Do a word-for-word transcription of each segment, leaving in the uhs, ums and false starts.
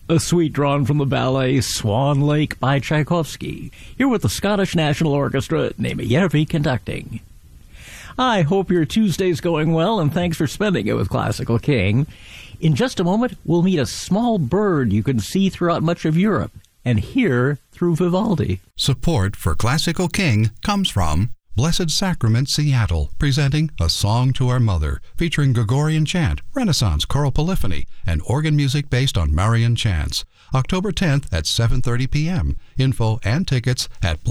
A suite drawn from the ballet Swan Lake by Tchaikovsky, here with the Scottish National Orchestra, Nehemiah conducting. I hope your Tuesday's going well, and thanks for spending it with Classical King. In just a moment, we'll meet a small bird you can see throughout much of Europe and hear through Vivaldi. Support for Classical King comes from Blessed Sacrament Seattle, presenting A Song to Our Mother, featuring Gregorian chant, Renaissance choral polyphony, and organ music based on Marian chants. October tenth at seven thirty p.m. Info and tickets at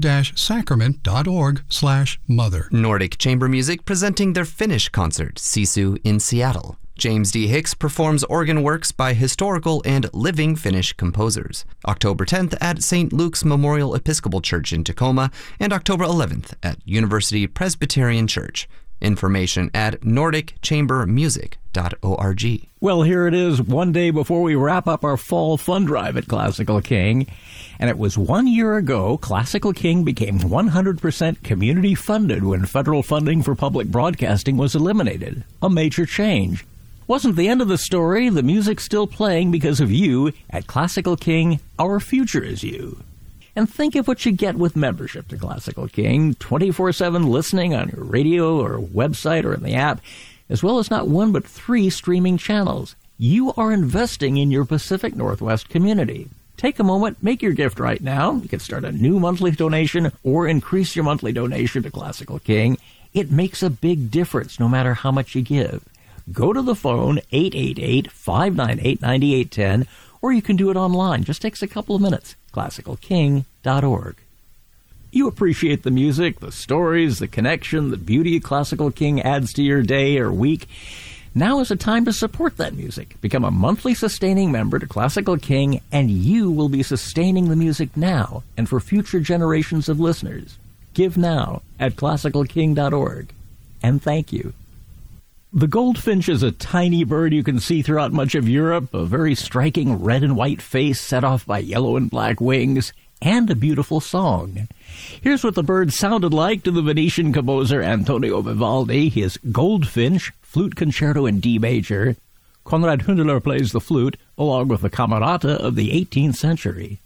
blessed-sacrament.org slash mother. Nordic Chamber Music presenting their Finnish concert, Sisu, in Seattle. James D. Hicks performs organ works by historical and living Finnish composers. October tenth at Saint Luke's Memorial Episcopal Church in Tacoma, and October eleventh at University Presbyterian Church. Information at nordic chamber music dot org. Well, here it is, one day before we wrap up our fall fund drive at Classical King. And it was one year ago Classical King became one hundred percent community funded when federal funding for public broadcasting was eliminated. A major change. Wasn't the end of the story. The music's still playing because of you. At Classical King, our future is you. And think of what you get with membership to Classical King. twenty-four seven listening on your radio or website or in the app, as well as not one but three streaming channels. You are investing in your Pacific Northwest community. Take a moment, make your gift right now. You can start a new monthly donation or increase your monthly donation to Classical King. It makes a big difference no matter how much you give. Go to the phone, eight eight eight, five nine eight, nine eight one zero, or you can do it online. Just takes a couple of minutes. classical king dot org. You appreciate the music, the stories, the connection, the beauty Classical King adds to your day or week. Now is a time to support that music. Become a monthly sustaining member to Classical King, and you will be sustaining the music now and for future generations of listeners. Give now at classical king dot org. And thank you. The goldfinch is a tiny bird you can see throughout much of Europe, a very striking red and white face set off by yellow and black wings, and a beautiful song. Here's what the bird sounded like to the Venetian composer Antonio Vivaldi, his Goldfinch, flute concerto in D major. Konrad Hundeler plays the flute, along with the camerata of the eighteenth century.